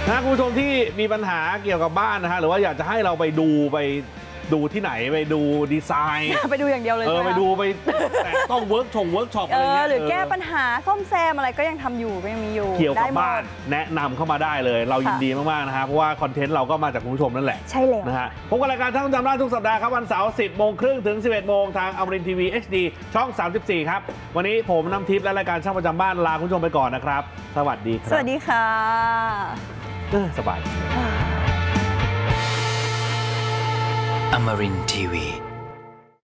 นะคุณผู้ชมที่มีปัญหาเกี่ยวกับบ้านนะฮะหรือว่าอยากจะให้เราไปดูที่ไหนไปดูดีไซน์ไปดูอย่างเดียวเลยไปดูไปแต่ต้องเวิร์กช็อปอะไรเงี้ยหรือแก้ปัญหาซ่อมแซมอะไรก็ยังทำอยู่ก็ยังมีอยู่เกี่ยวกับบ้านแนะนำเข้ามาได้เลยเรายินดีมากๆนะฮะเพราะว่าคอนเทนต์เราก็มาจากคุณผู้ชมนั่นแหละใช่แล้วนะฮะพบกับรายการท่านจำได้ทุกสัปดาห์ครับวันเสาร์ 10:30 ถึง 11:00 ทางอมรินทร์ทีวี HD ช่อง 34 ครับวันนี้ผมน้ำทิพย์และรายการช่างประจำบ้านลาคุณผู้ชมไปก่อนนะครับสวัสดีครับสวัสดีค่ะสบาย Amarin Tiwi